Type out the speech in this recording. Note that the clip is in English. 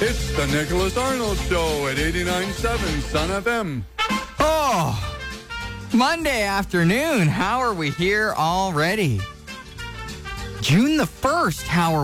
It's the Nicholas Arnold Show at 89.7 Sun FM. Oh, Monday afternoon. How are we here already? June the 1st. How are